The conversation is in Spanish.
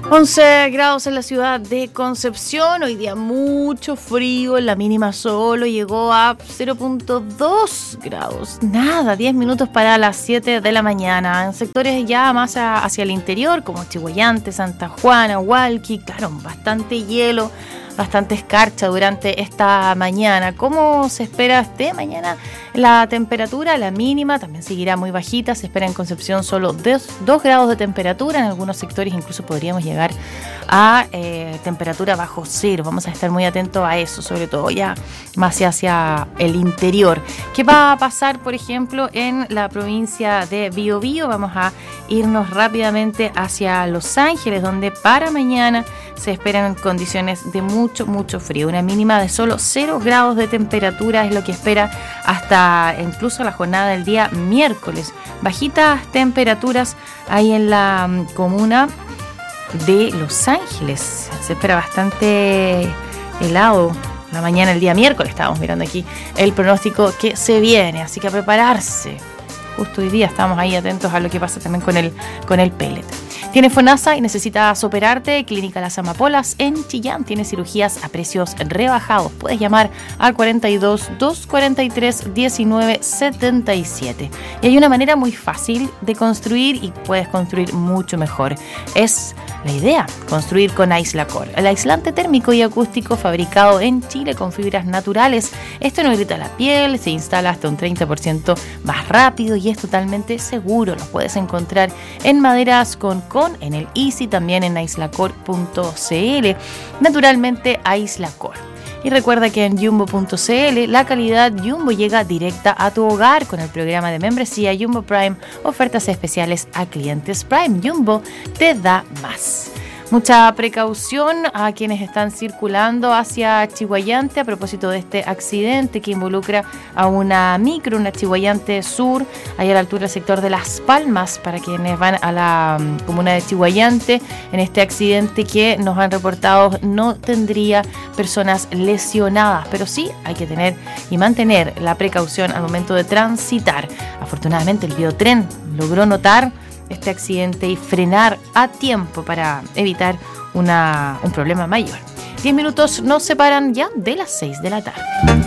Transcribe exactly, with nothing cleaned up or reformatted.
once grados en la ciudad de Concepción, hoy día mucho frío, la mínima solo llegó a cero punto dos grados, nada, diez minutos para las siete de la mañana. En sectores ya más a, hacia el interior, como Chihhuayante, Santa Juana, Hualqui, claro, bastante hielo, bastante escarcha durante esta mañana. ¿Cómo se espera este mañana? La temperatura, la mínima, también seguirá muy bajita. Se espera en Concepción solo dos grados de temperatura. En algunos sectores incluso podríamos llegar a eh, temperatura bajo cero. Vamos a estar muy atentos a eso, sobre todo ya más hacia el interior. ¿Qué va a pasar, por ejemplo, en la provincia de Biobío? Vamos a irnos rápidamente hacia Los Ángeles, donde para mañana se esperan condiciones de mucho, mucho frío. Una mínima de solo cero grados de temperatura es lo que espera hasta incluso la jornada del día miércoles. Bajitas temperaturas ahí en la um, comuna de Los Ángeles. Se espera bastante helado la mañana del día miércoles. Estábamos mirando aquí el pronóstico que se viene, así que a prepararse. Justo hoy día estamos ahí atentos a lo que pasa también con el, con el pellet. ¿Tienes FONASA y necesitas operarte? Clínica Las Amapolas en Chillán tiene cirugías a precios rebajados. Puedes llamar al cuarenta y dos, doscientos cuarenta y tres, diecinueve setenta y siete. Y hay una manera muy fácil de construir y puedes construir mucho mejor. Es la idea, construir con Aislacor, el aislante térmico y acústico fabricado en Chile con fibras naturales. Esto no irrita la piel, se instala hasta un treinta por ciento más rápido y es totalmente seguro. Lo puedes encontrar en maderas con con en el Easy, también en aislacor punto c l. Naturalmente Aislacor. Y recuerda que en jumbo punto c l la calidad Jumbo llega directa a tu hogar con el programa de membresía Jumbo Prime, ofertas especiales a clientes Prime. Jumbo te da más. Mucha precaución a quienes están circulando hacia Chihhuayante a propósito de este accidente que involucra a una micro, una Chihhuayante Sur, ahí a la altura del sector de Las Palmas, para quienes van a la um, comuna de Chihhuayante. En este accidente que nos han reportado no tendría personas lesionadas, pero sí hay que tener y mantener la precaución al momento de transitar. Afortunadamente el biotren logró notar este accidente y frenar a tiempo para evitar una, un problema mayor. Diez minutos nos separan ya de las seis de la tarde.